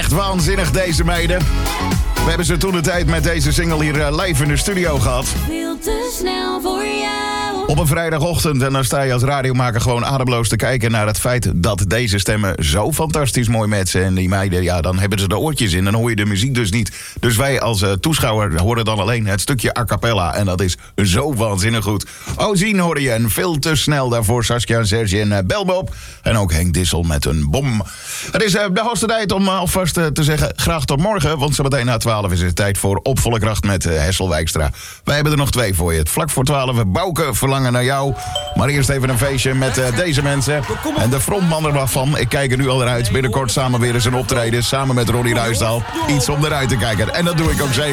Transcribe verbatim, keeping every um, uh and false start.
Echt waanzinnig, deze meiden. We hebben ze toen de tijd met deze single hier live in de studio gehad. Veel te snel voor jou. Op een vrijdagochtend. En dan sta je als radiomaker gewoon ademloos te kijken naar het feit dat deze stemmen zo fantastisch mooi matchen. En die meiden, ja, dan hebben ze de oortjes in. Dan hoor je de muziek dus niet. Dus wij als uh, toeschouwer horen dan alleen het stukje a cappella. En dat is zo waanzinnig goed. Ozien hoorde je en veel te snel daarvoor Saskia en Serge en uh, Bel me op. En ook Henk Dissel met een bom. Het is uh, de hoogste tijd om uh, alvast uh, te zeggen graag tot morgen. Want zo meteen na twaalf is het tijd voor Op Volle Kracht met uh, Hessel Wijkstra. Wij hebben er nog twee voor je. Vlak voor twaalf, Bouke verlangen naar jou. Maar eerst even een feestje met uh, deze mensen. En de frontman ervan. Ik kijk er nu al naar uit. Binnenkort samen weer eens een optreden. Samen met Ronnie Ruisdaal. Iets om eruit te kijken. En dat doe ik ook zeker.